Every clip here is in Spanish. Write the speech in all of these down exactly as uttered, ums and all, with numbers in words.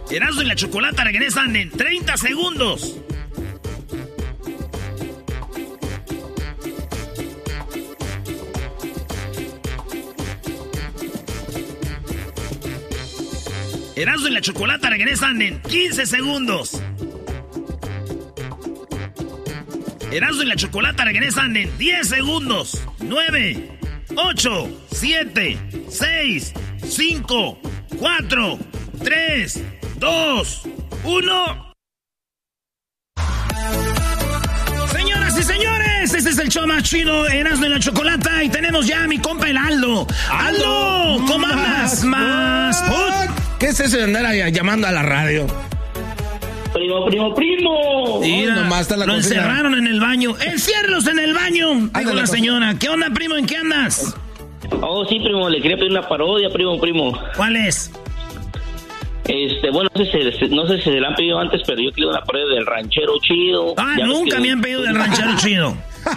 Erasmo y la Chocolata regresan en treinta segundos. Erasmo y la Chocolata regresan en quince segundos. Erasmo y la Chocolata regresan en diez segundos. nueve, ocho, siete, seis, cinco, cuatro, tres, dos, uno. Señoras y señores, este es el show más chido, Erasmo y la Chocolata. Y tenemos ya a mi compa el Aldo. ¡Aldo! ¿Cómo andas? Más. ¿Qué es eso de andar llamando a la radio? Primo, primo, primo. Mira, oh, nomás está la lo cocina. encerraron en el baño. ¡Enciérralos en el baño! Dijo Ándale, la pues. señora. ¿Qué onda, primo? ¿En qué andas? Oh, sí, primo, le quería pedir una parodia, primo, primo. ¿Cuál es? Este, bueno, no sé, si, no sé si se la han pedido antes, pero yo quiero una parodia del ranchero chido. Ah, Ya ves nunca que- me han pedido del ranchero chido.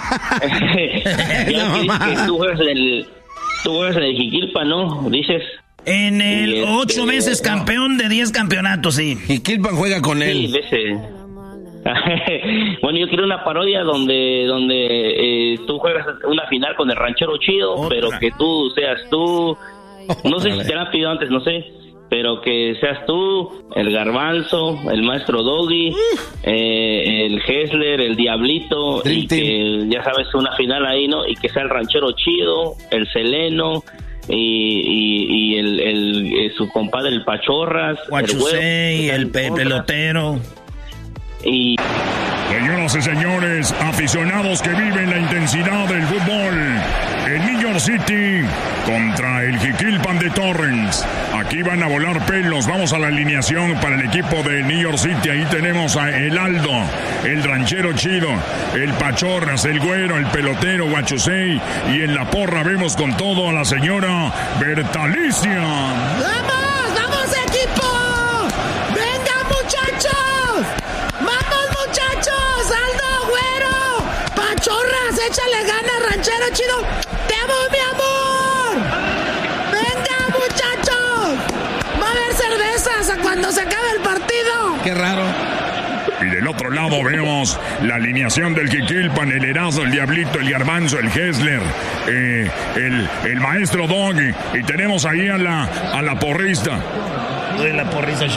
ya ves que, que tú juegas en el, tú juegas en el Jiquilpa, ¿no? Dices. En el Y este, ocho veces campeón de diez campeonatos, sí. Y Kilpan juega con Sí, él. de ese. Bueno, yo quiero una parodia donde donde eh, tú juegas una final con el ranchero chido, Otra. pero que tú seas tú. No sé si te la han pedido antes, no sé. Pero que seas tú, el Garbanzo, el Maestro Doggy, eh, el Hessler, el Diablito, Dream y Team. que ya sabes, una final ahí, ¿no? Y que sea el ranchero chido, el Seleno, y, y, y el, el, eh, su compadre, el Pachorras, Guachusei, Güero, el pe- pelotero. y Señoras y señores, aficionados que viven la intensidad del fútbol, el New York City contra el Jiquilpan de Torrens. Aquí van a volar pelos. Vamos a la alineación para el equipo de New York City. Ahí tenemos a el Aldo, el ranchero chido, el Pachorras, el Güero, el pelotero Guachusei, y en la porra vemos con todo a la señora Bertalicia. ¡Vamos! ¡Vamos, equipo! ¡Venga, muchachos! ¡Vamos, muchachos! ¡Aldo, Güero! ¡Pachorras! ¡Échale ganas, ranchero chido! ¡Te amo, mi amor! ¡Venga, muchachos! ¡Va a haber cervezas a cuando se acabe el partido! Qué raro. Y del otro lado vemos la alineación del Jiquilpan, el Erasmo, el Diablito, el Garbanzo, el Hessler, eh, el, el Maestro Doggy. Y tenemos ahí a la, a la porrista. Doy la porrista.